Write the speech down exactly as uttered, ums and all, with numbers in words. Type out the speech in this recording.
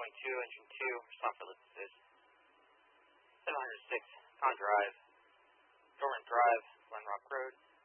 twenty-two, engine two, stop for lift assist. seven oh six, Con Drive, Dormant Drive, Glen Rock Road.